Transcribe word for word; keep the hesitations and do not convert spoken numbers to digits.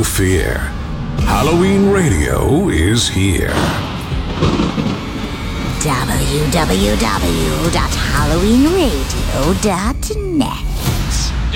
no fear. Halloween Radio is here. w w w dot halloween radio dot net